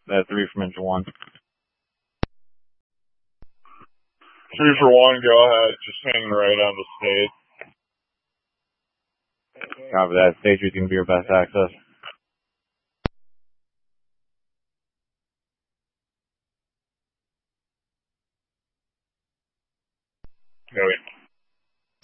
That 3 from engine 1. 3 for 1, go ahead. Just hang right on the stage. Copy that. Stage 3 is going to be your best access.